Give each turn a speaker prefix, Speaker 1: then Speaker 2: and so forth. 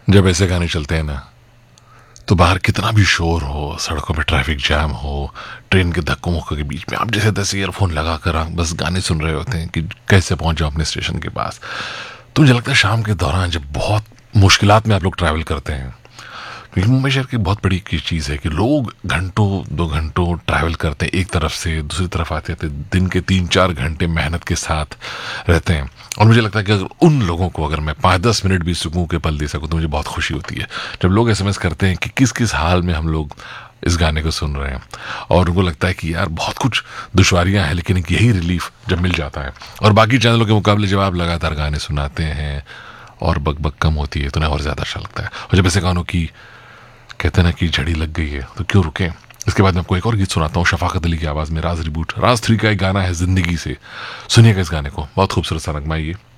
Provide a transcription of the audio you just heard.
Speaker 1: जब ऐसे गाने चलते हैं ना, तो बाहर कितना भी शोर हो, सड़कों पे ट्रैफिक जैम हो, ट्रेन के धक्कों मुक्कों के बीच में आप जैसे तैसे ईयरफोन लगा कर आप बस गाने सुन रहे होते हैं कि कैसे पहुंच जाओ अपने स्टेशन के पास। तो मुझे लगता है शाम के दौरान जब बहुत मुश्किलात में आप लोग ट्रैवल करते हैं, क्योंकि मुंबई शहर की बहुत बड़ी की चीज़ है कि लोग घंटों 2 घंटों ट्रैवल करते हैं, एक तरफ से दूसरी तरफ आते थे, दिन के 3-4 घंटे मेहनत के साथ रहते हैं। और मुझे लगता है कि अगर उन लोगों को अगर मैं 5-10 मिनट भी सुकून के पल दे सकूं तो मुझे बहुत खुशी होती है जब लोग एसएमएस करते हैं कि किस किस हाल में हम लोग इस गाने को सुन रहे हैं। और उनको लगता है कि यार बहुत कुछ दुश्वारियां हैं, लेकिन एक यही रिलीफ जब मिल जाता है। और बाकी चैनलों के मुकाबले जब आप लगातार गाने सुनाते हैं और बकबक कम होती है तो उन्हें और ज़्यादा अच्छा लगता है। और जब ऐसे गानों की कहते हैं ना कि झड़ी लग गई है तो क्यों रुके। इसके बाद मैं आपको एक और गीत सुनाता हूँ शफाकत अली की आवाज़ में, राज रिबूट राज 3 का एक गाना है जिंदगी से। सुनिएगा इस गाने को, बहुत खूबसूरत सा नगमा है ये।